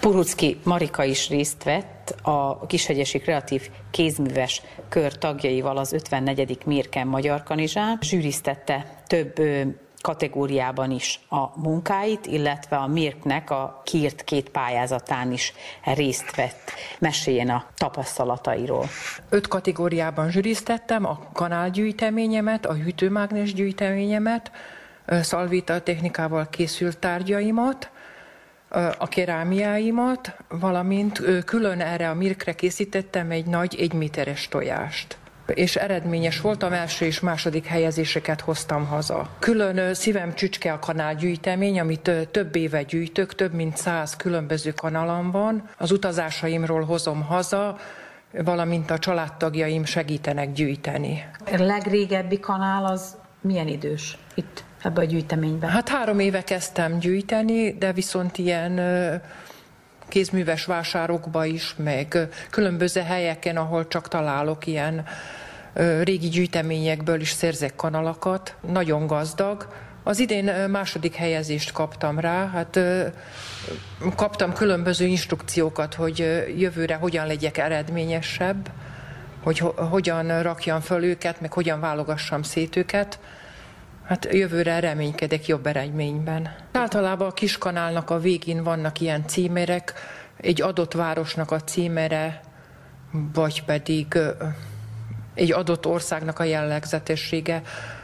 Puruczky Marika is részt vett a Kishegyesi Kreatív Kézműves Kör tagjaival az 54. Mirken Magyar Kanizsán. Zsűriztette több kategóriában is a munkáit, illetve a Mirknek a kiírt 2 pályázatán is részt vett. Meséljen a tapasztalatairól. 5 kategóriában zsűriztettem: a kanálgyűjteményemet, a hűtőmágnes gyűjteményemet, szalvéta technikával készült tárgyaimat, a kerámiáimat, valamint külön erre a Mirkre készítettem egy nagy 1 méteres tojást. És eredményes voltam, első és második helyezéseket hoztam haza. Külön szívem csücske a kanálgyűjtemény, amit több éve gyűjtök, több mint 100 különböző kanalam van. Az utazásaimról hozom haza, valamint a családtagjaim segítenek gyűjteni. A legrégebbi kanál az milyen idős itt ebben a gyűjteményben? Hát 3 éve kezdtem gyűjteni, de viszont ilyen kézműves vásárokba is, meg különböző helyeken, ahol csak találok, ilyen régi gyűjteményekből is szerzek kanalakat. Nagyon gazdag. Az idén második helyezést kaptam rá, hát kaptam különböző instrukciókat, hogy jövőre hogyan legyek eredményesebb, hogy hogyan rakjam föl őket, meg hogyan válogassam szét őket. Hát jövőre reménykedek jobb eredményben. Általában a kiskanálnak a végén vannak ilyen címerek, egy adott városnak a címere, vagy pedig egy adott országnak a jellegzetessége.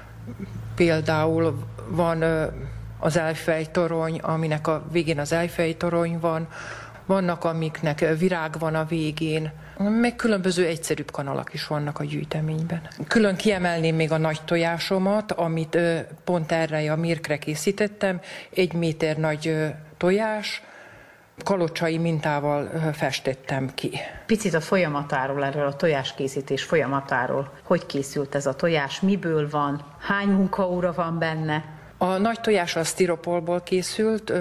Például van az Eiffel-torony, aminek a végén az Eiffel-torony van, vannak, amiknek virág van a végén, meg különböző egyszerűbb kanalak is vannak a gyűjteményben. Külön kiemelném még a nagy tojásomat, amit pont erre a Mirkre készítettem. 1 méter nagy tojás, kalocsai mintával festettem ki. Picit a folyamatáról, erről a tojáskészítés folyamatáról. Hogy készült ez a tojás, miből van, hány munkaóra van benne? A nagy tojás a sztiropolból készült,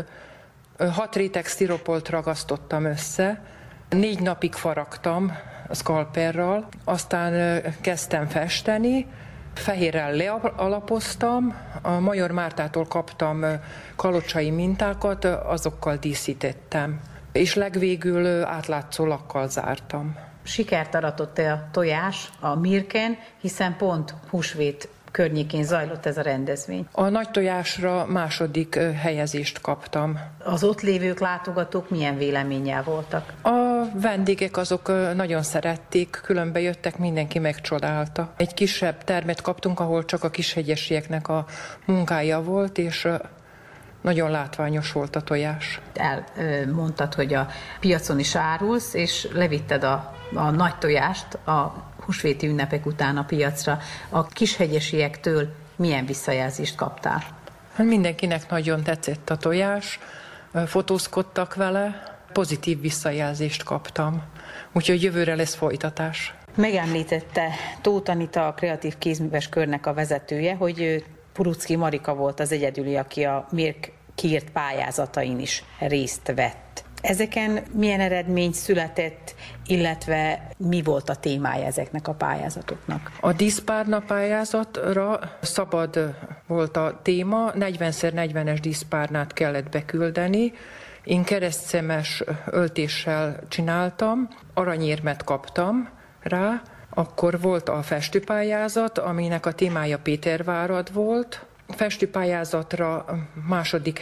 6 réteg sztiropolt ragasztottam össze, 4 napig faragtam szkalperral, aztán kezdtem festeni, fehérrel lealapoztam, a Major Mártától kaptam kalocsai mintákat, azokkal díszítettem, és legvégül átlátszó lakkal zártam. Sikert aratott-e a tojás a Mirken, hiszen pont húsvét környékén zajlott ez a rendezvény? A nagy tojásra második helyezést kaptam. Az ott lévők, látogatók milyen véleménnyel voltak? A vendégek azok nagyon szerették, különbe jöttek, mindenki megcsodálta. Egy kisebb termet kaptunk, ahol csak a kishegyesieknek a munkája volt, és nagyon látványos volt a tojás. Elmondtad, hogy a piacon is árulsz, és levitted a nagy tojást a húsvéti ünnepek után a piacra. A kishegyesiektől milyen visszajelzést kaptál? Mindenkinek nagyon tetszett a tojás, fotózkodtak vele, pozitív visszajelzést kaptam. Úgyhogy jövőre lesz folytatás. Megemlítette Tóth Anita, a Kreatív Kézműves Körnek a vezetője, hogy Puruczky Marika volt az egyedüli, aki a Mirk kiírt pályázatain is részt vett. Ezeken milyen eredmény született, illetve mi volt a témája ezeknek a pályázatoknak? A díszpárna pályázatra szabad volt a téma, 40x40-es díszpárnát kellett beküldeni. Én keresztszemes öltéssel csináltam, aranyérmet kaptam rá. Akkor volt a festőpályázat, aminek a témája Pétervárad volt. A festőpályázatra második